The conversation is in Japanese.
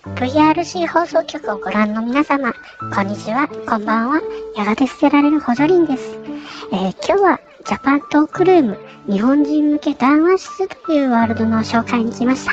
VRC 放送局をご覧の皆様、こんにちは、こんばんは。やがて捨てられる補助輪です。今日はジャパントークルーム日本人向け談話室というワールドの紹介に来ました。